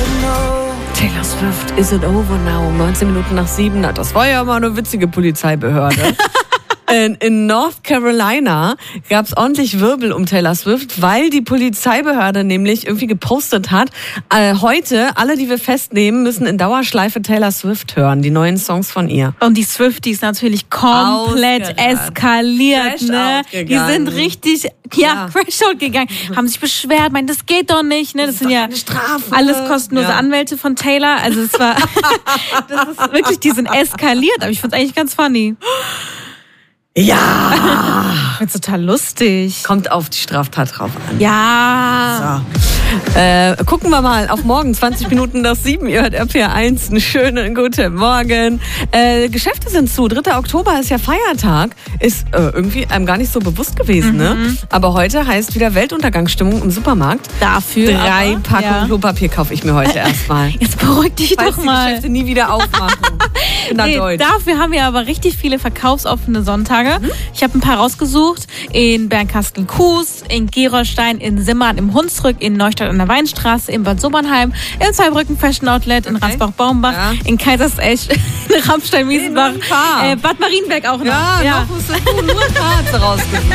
Taylor Swift, Is It Over Now? 19 Minuten nach 7. Das war ja mal eine witzige Polizeibehörde. In North Carolina gab es ordentlich Wirbel um Taylor Swift, weil die Polizeibehörde nämlich irgendwie gepostet hat, heute, alle, die wir festnehmen, müssen in Dauerschleife Taylor Swift hören, die neuen Songs von ihr. Und die Swifties natürlich komplett eskaliert, ne? Die sind richtig, crash out gegangen, haben sich beschwert, meinen, das geht doch nicht, ne? Das sind ja Strafe. alles kostenlose Anwälte von Taylor, also es war, das ist wirklich, die sind eskaliert, aber ich find's eigentlich ganz funny. Ja! Ich find's total lustig. Kommt auf die Straftat drauf an. Ja. So. Gucken wir mal auf morgen, 20 Minuten nach 7. Ihr hört RPR1, einen schönen guten Morgen. Geschäfte sind zu. 3. Oktober ist ja Feiertag. Ist irgendwie einem gar nicht so bewusst gewesen, ne? Aber heute heißt wieder Weltuntergangsstimmung im Supermarkt. Dafür 3 Packungen Klopapier kaufe ich mir heute erstmal. Jetzt beruhig dich Falls doch mal. die Geschäfte nie wieder aufmachen. Dafür haben wir aber richtig viele verkaufsoffene Sonntage. Ich habe ein paar rausgesucht. In Bernkastel-Kues, in Gerolstein, in Simmern, im Hunsrück, in Neustadt an der Weinstraße, in Bad Sobernheim, in Zweibrücken Fashion Outlet, in Ransbach-Baumbach, in Kaisersesch, in Ramstein-Wiesenbach, Bad Marienberg auch noch. Ja, noch musst du nur Karten rausgesucht.